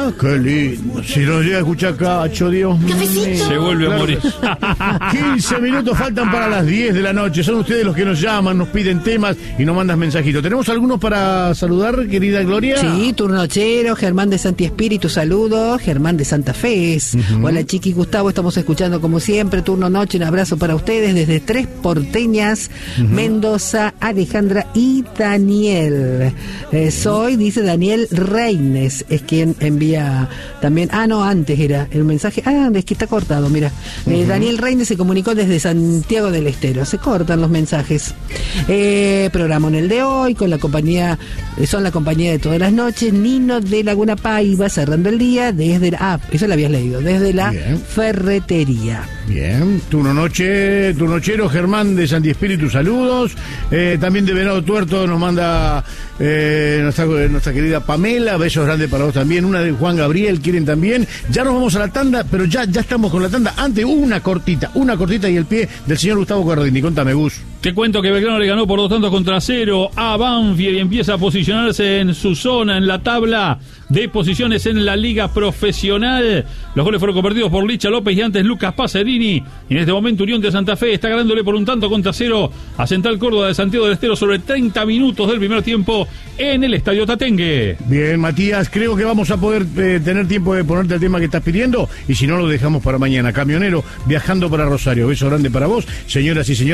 Qué lindo. Si nos llega a escuchar Cacho, Dios mío. Se vuelve a morir. 15 minutos faltan para las 10 de la noche. Son ustedes los que nos llaman, nos piden temas y nos mandan mensajitos. ¿Tenemos algunos para saludar, querida Gloria? Sí, turnochero, Germán de Santi Espíritu, saludos. Germán de Santa Fe. Hola, Chiqui, Gustavo, estamos escuchando como siempre. Turno noche, un abrazo para ustedes desde Tres Porteñas, Mendoza, Alejandra y Daniel. Soy, dice Daniel Reines, es quien envía también. No, antes era el mensaje. Es que está cortado, mira. Daniel Reines se comunicó desde Santiago del Estero. Se cortan los mensajes. Programa en el de hoy con la compañía, son la compañía de todas las noches. Nino de Laguna Paiva cerrando el día desde eso lo habías leído, desde la ferretería. Bien, turnochero Germán de Santi Espíritu, saludos. También de Venado Tuerto nos manda nuestra querida Pamela, besos grandes para vos también. Una de Juan Gabriel quieren también. Ya nos vamos a la tanda, pero ya estamos con la tanda. Antes una cortita y el pie del señor Gustavo Cardini. Contame, Gus. Te cuento que Belgrano le ganó por 2-0 a Banfield y empieza a posicionarse en su zona, en la tabla de posiciones en la liga profesional. Los goles fueron convertidos por Licha López y antes Lucas Pacerini. Y en este momento Unión de Santa Fe está ganándole por 1-0 a Central Córdoba de Santiago del Estero sobre 30 minutos del primer tiempo en el Estadio Tatengue. Bien, Matías, creo que vamos a poder tener tiempo de ponerte el tema que estás pidiendo y si no lo dejamos para mañana. Camionero viajando para Rosario. Beso grande para vos, señoras y señores.